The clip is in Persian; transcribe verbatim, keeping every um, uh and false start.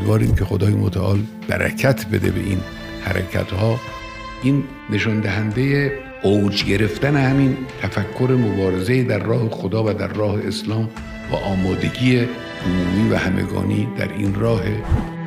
امیدواریم که خدای متعال برکت بده به این حرکت‌ها. این نشان دهنده اوج گرفتن همین تفکر مبارزه در راه خدا و در راه اسلام و آمادگی عمومی و همگانی در این راه